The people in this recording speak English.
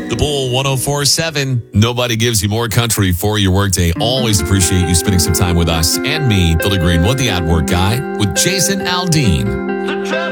The Bull 104.7. Nobody gives you more country for your workday. Always appreciate you spending some time with us and me, Billy Greenwood, the At Work Guy, with Jason Aldean.